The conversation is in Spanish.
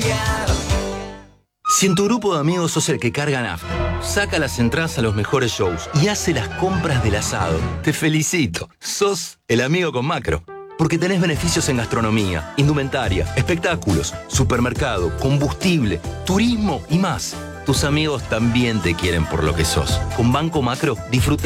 Si en tu grupo de amigos sos el que carga nafta, saca las entradas a los mejores shows y hace las compras del asado, te felicito. Sos el amigo con Macro. Porque tenés beneficios en gastronomía, indumentaria, espectáculos, supermercado, combustible, turismo y más. Tus amigos también te quieren por lo que sos. Con Banco Macro disfruta